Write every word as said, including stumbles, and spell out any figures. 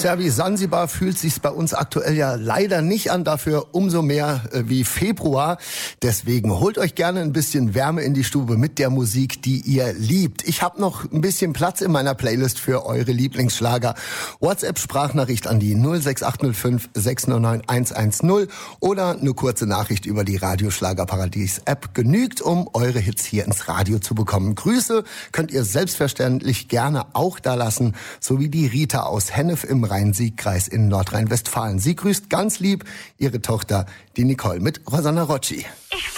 Ja, wie Sansibar fühlt sich's bei uns aktuell ja leider nicht an, dafür umso mehr äh, wie Februar. Deswegen holt euch gerne ein bisschen Wärme in die Stube mit der Musik, die ihr liebt. Ich habe noch ein bisschen Platz in meiner Playlist für eure Lieblingsschlager. WhatsApp-Sprachnachricht an die null sechs acht null fünf sechs null neun eins eins null oder eine kurze Nachricht über die Radioschlagerparadies-App genügt, um eure Hits hier ins Radio zu bekommen. Grüße könnt ihr selbstverständlich gerne auch da lassen, so wie die Rita aus Hennef im Rhein-Sieg-Kreis in Nordrhein-Westfalen. Sie grüßt ganz lieb ihre Tochter, die Nicole, mit Rosanna Rocci. Ich